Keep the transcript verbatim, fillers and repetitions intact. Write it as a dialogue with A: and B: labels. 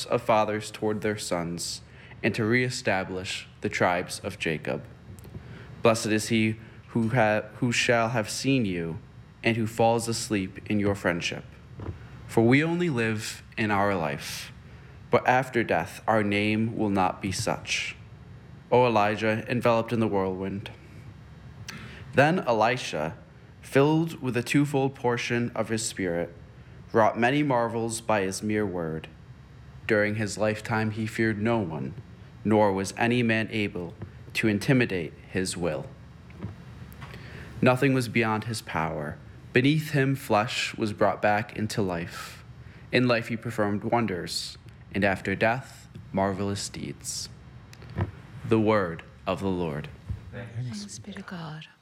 A: hearts of fathers toward their sons, and to reestablish the tribes of Jacob. Blessed is he who, ha- who shall have seen you, and who falls asleep in your friendship. For we only live in our life, but after death our name will not be such. O Elijah, enveloped in the whirlwind. Then Elisha, filled with a twofold portion of his spirit, wrought many marvels by his mere word. During his lifetime he feared no one, nor was any man able to intimidate his will. Nothing was beyond his power. Beneath him flesh was brought back into life. In life he performed wonders, and after death, marvelous deeds. The word of the Lord.
B: Thanks be to God.